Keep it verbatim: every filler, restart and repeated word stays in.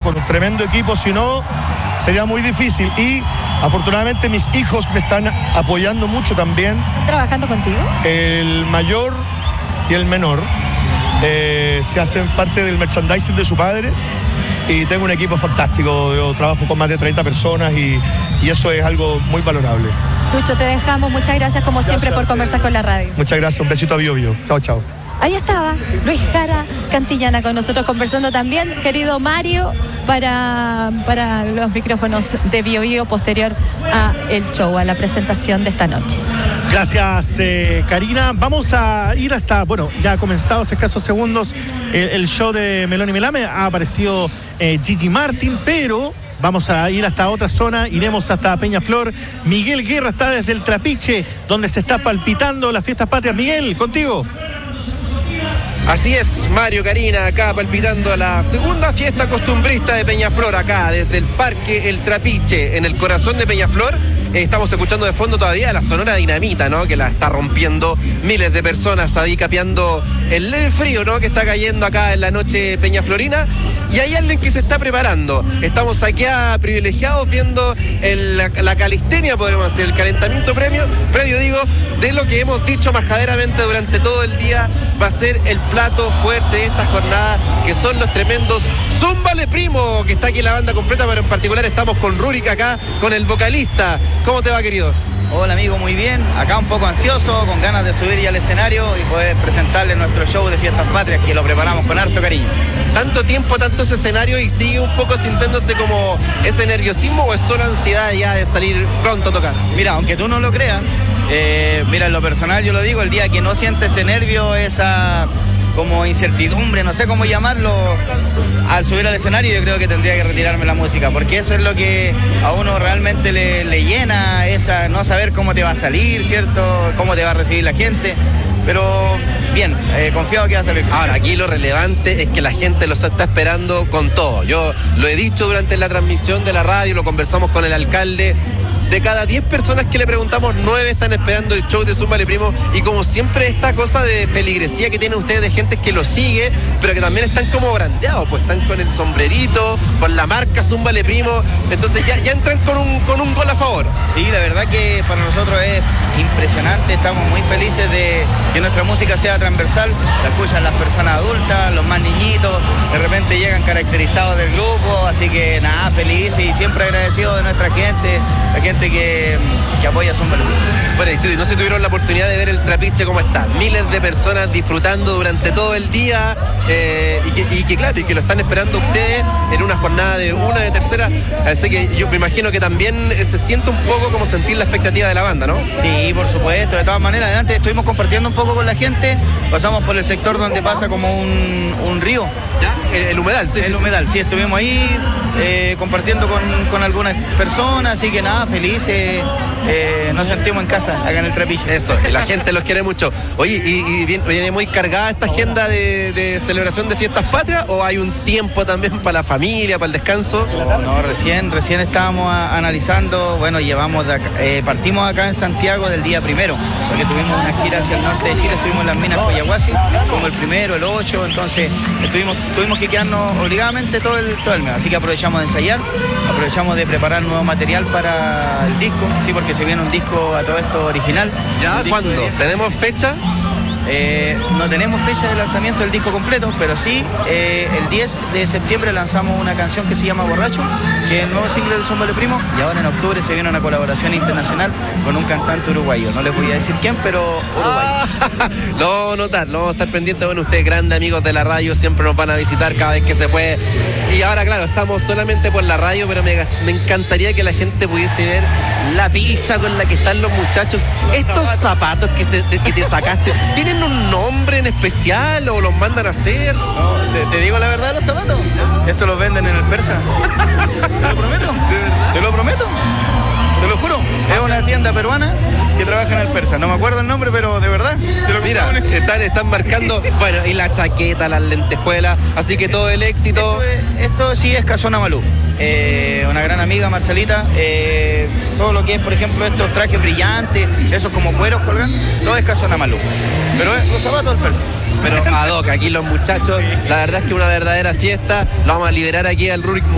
con un tremendo equipo, si no, sería muy difícil. Y afortunadamente mis hijos me están apoyando mucho también. ¿Están trabajando contigo? El mayor y el menor eh, se hacen parte del merchandising de su padre. Y tengo un equipo fantástico, yo trabajo con más de treinta personas y, y eso es algo muy valorable. Lucho, te dejamos, muchas gracias como Gracias siempre por conversar con la radio. Muchas gracias, un besito a Bio Bio. Chao, chao. Ahí estaba Luis Jara Cantillana con nosotros conversando también, querido Mario, para, para los micrófonos de Bio Bio posterior a el show, a la presentación de esta noche. Gracias, eh, Karina. Vamos a ir hasta, bueno, ya ha comenzado hace escasos segundos el, el show de Melón y Melame. Ha aparecido eh, Gigi Martin, pero vamos a ir hasta otra zona. Iremos hasta Peñaflor. Miguel Guerra está desde el Trapiche, donde se está palpitando las fiestas patrias. Miguel, contigo. Así es, Mario, Karina, acá palpitando la segunda fiesta costumbrista de Peñaflor, acá desde el Parque El Trapiche, en el corazón de Peñaflor. Estamos escuchando de fondo todavía la Sonora Dinamita, ¿no? Que la está rompiendo miles de personas ahí capeando el leve frío, ¿no? Que está cayendo acá en la noche peñaflorina. Y hay alguien que se está preparando. Estamos aquí a privilegiados viendo el, la, la calistenia, podríamos decir, el calentamiento previo, previo, digo, de lo que hemos dicho majaderamente durante todo el día. Va a ser el plato fuerte de esta jornada, que son los tremendos Zúmbale Primo, que está aquí la banda completa, pero en particular estamos con Rurik acá, con el vocalista. ¿Cómo te va, querido? Hola, amigo, muy bien. Acá un poco ansioso, con ganas de subir ya al escenario y poder presentarles nuestro show de Fiestas Patrias, que lo preparamos con harto cariño. Tanto tiempo, tanto ese escenario, y sigue un poco sintiéndose como ese nerviosismo, o es solo ansiedad ya de salir pronto a tocar. Mira, aunque tú no lo creas, eh, mira, en lo personal yo lo digo, el día que no sientes ese nervio, esa como incertidumbre, no sé cómo llamarlo, al subir al escenario yo creo que tendría que retirarme la música, porque eso es lo que a uno realmente le, le llena, esa no saber cómo te va a salir, ¿cierto? Cómo te va a recibir la gente. Pero bien, eh, confiado que va a salir. Ahora, aquí lo relevante es que la gente los está esperando con todo. Yo lo he dicho durante la transmisión de la radio, lo conversamos con el alcalde. De cada diez personas que le preguntamos, nueve están esperando el show de Zúmbale Primo. Y como siempre, esta cosa de feligresía que tienen ustedes, de gente que lo sigue, pero que también están como brandeados, pues están con el sombrerito, con la marca Zúmbale Primo. Entonces ya, ya entran con un, con un gol a favor. Sí, la verdad que para nosotros es impresionante. Estamos muy felices de que nuestra música sea transversal. La escuchan las personas adultas, los más niñitos. De repente llegan caracterizados del grupo. Así que nada, felices y siempre agradecidos de nuestra gente, la gente que, que apoya a Zúmbale. Bueno, y si no se tuvieron la oportunidad de ver el Trapiche cómo está, miles de personas disfrutando durante todo el día, eh, y, que, y que claro, y que lo están esperando ustedes en una jornada de una, de tercera, así que yo me imagino que también se siente un poco como sentir la expectativa de la banda, ¿no? Sí, por supuesto, de todas maneras, adelante estuvimos compartiendo un poco con la gente, pasamos por el sector donde pasa como un, un río. ¿Ya? El, el humedal, sí. El sí, humedal, sí, estuvimos ahí eh, compartiendo con, con algunas personas, así que nada, felices, eh, nos sentimos en casa, acá en el Trapiche. Eso, la gente los quiere mucho. Oye, ¿y, y bien, viene muy cargada esta agenda de, de celebración de Fiestas Patrias, o hay un tiempo también para la familia, para el descanso? No, no recién, recién estábamos a, analizando, bueno, llevamos de acá, eh, partimos acá en Santiago del día primero, porque tuvimos una gira hacia el norte de Chile, estuvimos en las minas Coyahuasi, como el primero, el ocho, entonces estuvimos, tuvimos que quedarnos obligadamente todo el, todo el mes, así que aprovechamos de ensayar, aprovechamos de preparar nuevo material para el disco, sí, porque se viene un disco a todo esto original. ¿Ya? ¿Cuándo? ¿Tenemos fecha? Eh, no tenemos fecha de lanzamiento del disco completo, pero sí, eh, el diez de septiembre lanzamos una canción que se llama Borracho, que es el nuevo single de Zúmbale Primo, y ahora en octubre se viene una colaboración internacional con un cantante uruguayo. No les voy a decir quién, pero uruguayo. Ah, lo vamos a notar, lo vamos a estar pendientes. Bueno, ustedes, grandes amigos de la radio, siempre nos van a visitar cada vez que se puede. Y ahora, claro, estamos solamente por la radio, pero me, me encantaría que la gente pudiese ver la picha con la que están los muchachos. Estos zapatos que, se, te, que te sacaste, ¿tienen un nombre en especial o los mandan a hacer? No, te, te digo la verdad, los zapatos. Estos los venden en el Persa. Te lo prometo. Te lo prometo. Te lo juro. Es una tienda peruana que trabaja en el Persa. No me acuerdo el nombre, pero de verdad. Te lo Mira, están, están marcando, bueno, y la chaqueta, las lentejuelas, así que todo el éxito. Esto, es, esto sí es Casona Malú. Eh, una gran amiga, Marcelita. Eh, todo lo que es, por ejemplo, estos trajes brillantes, esos como cueros colgan, todo es Casona Malú. Pero es los zapatos del Persa. Pero ad hoc, aquí los muchachos, la verdad es que una verdadera fiesta. Lo vamos a liderar aquí al Rurik.